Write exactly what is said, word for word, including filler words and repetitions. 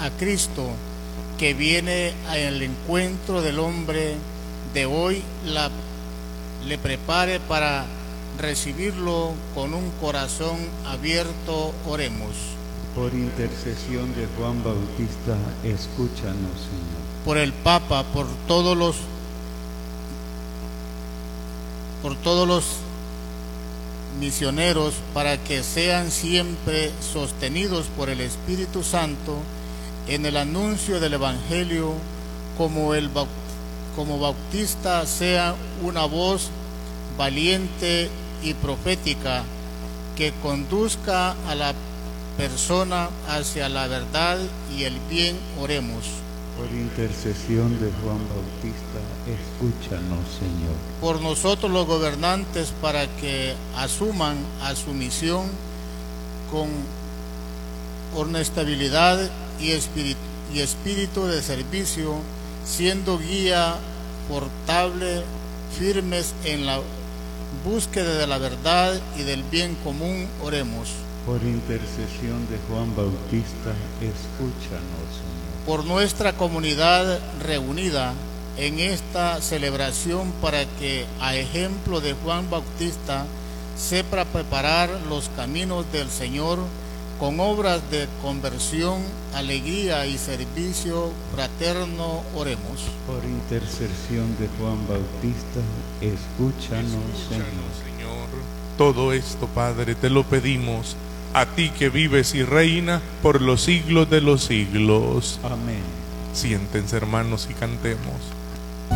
a Cristo, que viene al encuentro del hombre de hoy, la, le prepare para recibirlo con un corazón abierto. Oremos. Por intercesión de Juan Bautista, escúchanos, Señor. Por el Papa, por todos los por todos los misioneros, para que sean siempre sostenidos por el Espíritu Santo en el anuncio del Evangelio, como el como Bautista sea una voz valiente y profética que conduzca a la persona hacia la verdad y el bien. Oremos. Por intercesión de Juan Bautista, escúchanos, Señor. Por nosotros los gobernantes, para que asuman a su misión con honestabilidad y espíritu, y espíritu de servicio, siendo guía portable, firmes en la búsqueda de la verdad y del bien común. Oremos. Por intercesión de Juan Bautista, escúchanos, Señor. Por nuestra comunidad reunida en esta celebración, para que, a ejemplo de Juan Bautista, sepa preparar los caminos del Señor con obras de conversión, alegría y servicio fraterno. Oremos. Por intercesión de Juan Bautista, escúchanos, Escúchanos, Señor. Señor. Todo esto, Padre, te lo pedimos, a ti que vives y reina por los siglos de los siglos. Amén. Siéntense, hermanos, y cantemos.